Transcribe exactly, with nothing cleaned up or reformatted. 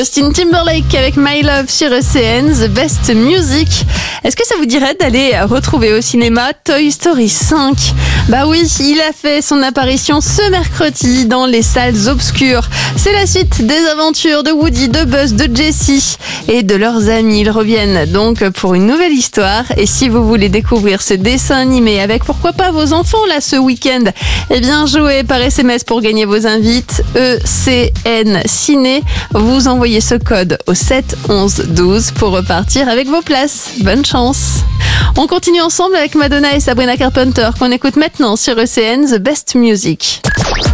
Justin Timberlake avec My Love sur E C N, The Best Music. Est-ce que ça vous dirait d'aller retrouver au cinéma Toy Story cinq? Bah oui, il a fait son apparition ce mercredi dans les salles obscures. C'est la suite des aventures de Woody, de Buzz, de Jessie et de leurs amis. Ils reviennent donc pour une nouvelle histoire. Et si vous voulez découvrir ce dessin animé avec pourquoi pas vos enfants là ce week-end, eh bien jouez par S M S pour gagner vos invites. E C N Ciné. Vous envoyez ce code au sept onze douze pour repartir avec vos places. Bonne chance. On continue ensemble avec Madonna et Sabrina Carpenter qu'on écoute maintenant sur E C N, The Best Music.